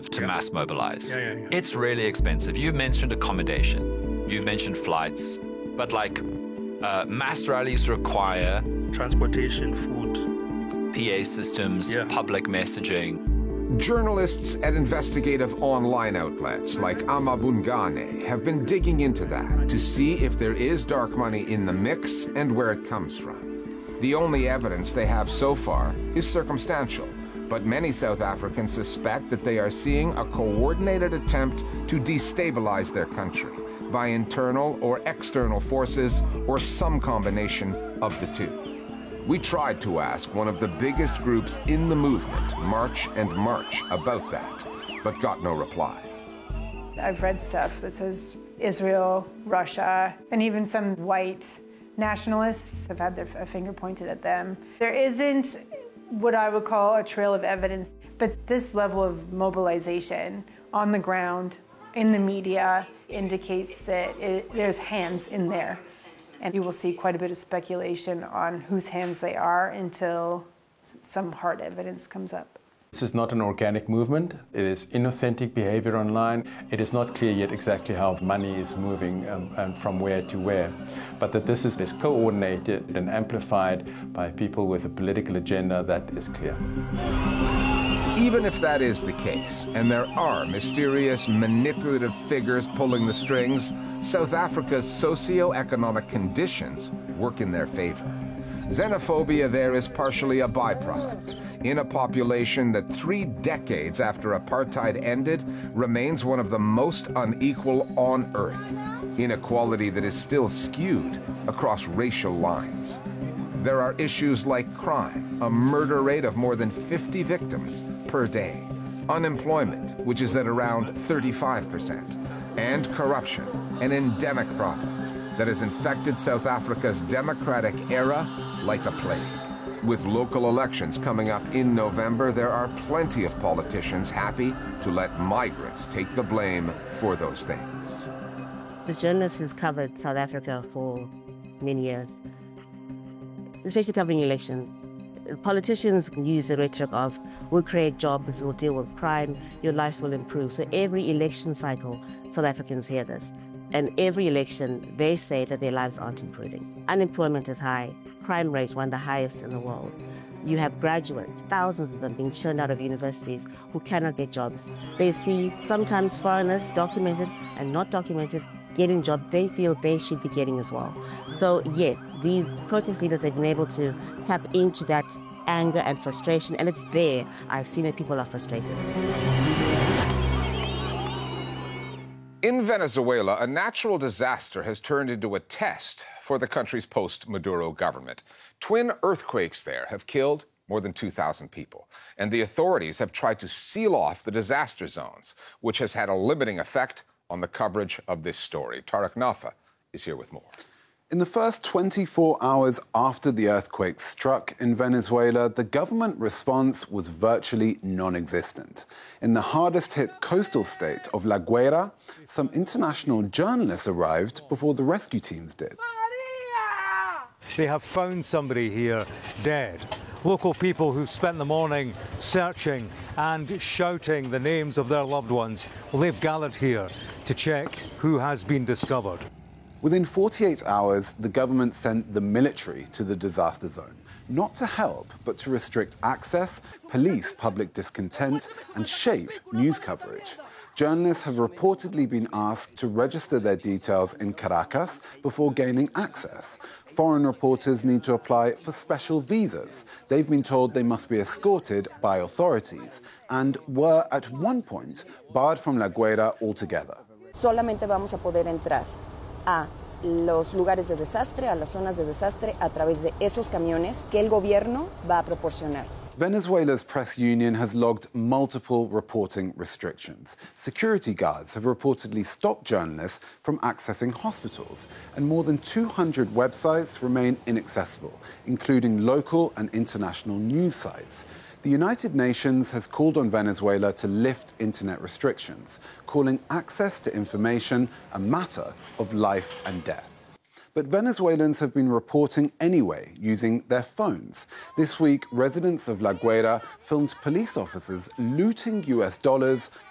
expensive to mass mobilize. Yeah. It's really expensive. You've mentioned accommodation, you've mentioned flights, but like mass rallies require transportation, food, PA systems, public messaging. Journalists at investigative online outlets like Amabungane have been digging into that to see if there is dark money in the mix and where it comes from. The only evidence they have so far is circumstantial, but many South Africans suspect that they are seeing a coordinated attempt to destabilize their country by internal or external forces or some combination of the two. We tried to ask one of the biggest groups in the movement, March and March, about that, but got no reply. I've read stuff that says Israel, Russia, and even some white nationalists have had a finger pointed at them. There isn't what I would call a trail of evidence, but this level of mobilization on the ground, in the media, indicates that there's hands in there. And you will see quite a bit of speculation on whose hands they are until some hard evidence comes up. This is not an organic movement. It is inauthentic behavior online. It is not clear yet exactly how money is moving and from where to where. But that this is coordinated and amplified by people with a political agenda, that is clear. Even if that is the case, and there are mysterious, manipulative figures pulling the strings, South Africa's socio-economic conditions work in their favor. Xenophobia there is partially a byproduct. In a population that 3 decades after apartheid ended remains one of the most unequal on Earth. Inequality that is still skewed across racial lines. There are issues like crime, a murder rate of more than 50 victims per day, unemployment, which is at around 35%, and corruption, an endemic problem that has infected South Africa's democratic era like a plague. With local elections coming up in November, there are plenty of politicians happy to let migrants take the blame for those things. The journalist who's covered South Africa for many years, especially covering election, politicians use the rhetoric of, we'll create jobs, we'll deal with crime, your life will improve. So every election cycle, South Africans hear this. And every election, they say that their lives aren't improving. Unemployment is high, crime rate one of the highest in the world. You have graduates, thousands of them being churned out of universities who cannot get jobs. They see sometimes foreigners, documented and not documented, getting jobs they feel they should be getting as well. So yet, these protest leaders have been able to tap into that anger and frustration, and it's there. I've seen it, people are frustrated. In Venezuela, a natural disaster has turned into a test for the country's post-Maduro government. Twin earthquakes there have killed more than 2,000 people, and the authorities have tried to seal off the disaster zones, which has had a limiting effect on the coverage of this story. Tarek Nafa is here with more. In the first 24 hours after the earthquake struck in Venezuela, the government response was virtually non-existent. In the hardest-hit coastal state of La Guaira, some international journalists arrived before the rescue teams did. They have found somebody here dead. Local people who've spent the morning searching and shouting the names of their loved ones, well, they've gathered here to check who has been discovered. Within 48 hours, the government sent the military to the disaster zone, not to help, but to restrict access, police public discontent, and shape news coverage. Journalists have reportedly been asked to register their details in Caracas before gaining access. Foreign reporters need to apply for special visas. They've been told they must be escorted by authorities and were, at one point, barred from La Guaira altogether. Solamente vamos a poder entrar a los lugares de desastre, a las zonas de desastre, a través de esos camiones que el gobierno va a proporcionar. Venezuela's press union has logged multiple reporting restrictions. Security guards have reportedly stopped journalists from accessing hospitals, and more than 200 websites remain inaccessible, including local and international news sites. The United Nations has called on Venezuela to lift internet restrictions, calling access to information a matter of life and death. But Venezuelans have been reporting anyway, using their phones. This week, residents of La Guaira filmed police officers looting US dollars